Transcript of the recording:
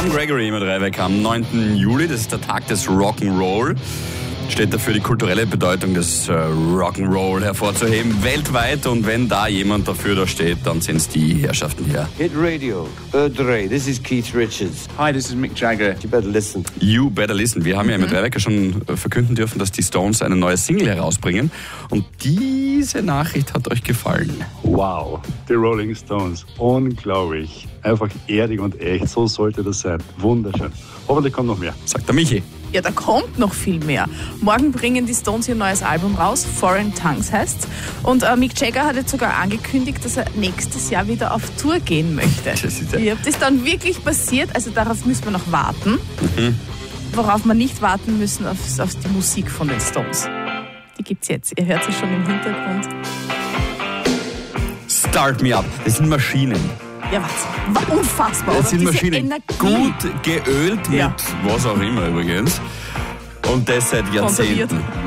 Tom Gregory mit Rehweg am 9. Juli, das ist der Tag des Rock'n'Roll. Steht dafür, die kulturelle Bedeutung des Rock'n'Roll hervorzuheben, weltweit. Und wenn da jemand dafür da steht, dann sind es die Herrschaften hier. Hit Radio, Dre, this is Keith Richards. Hi, this is Mick Jagger. You better listen. You better listen. Wir haben ja mit Rehweg schon verkünden dürfen, dass die Stones eine neue Single herausbringen. Und diese Nachricht hat euch gefallen. Wow, die Rolling Stones, unglaublich. Einfach ehrlich und echt, so sollte das sein. Wunderschön. Hoffentlich kommt noch mehr. Sagt der Michi. Ja, da kommt noch viel mehr. Morgen bringen die Stones ihr neues Album raus, Foreign Tongues heißt's. Und Mick Jagger hat jetzt sogar angekündigt, dass er nächstes Jahr wieder auf Tour gehen möchte. Das ist dann wirklich passiert, also darauf müssen wir noch warten. Worauf wir nicht warten müssen, auf die Musik von den Stones. Die gibt's jetzt, ihr hört sie schon im Hintergrund. Start Me Up, das sind Maschinen. Ja, was? Unfassbar. Das sind Diese Maschinen, Energie. gut geölt mit was auch immer übrigens. Und das seit Jahrzehnten.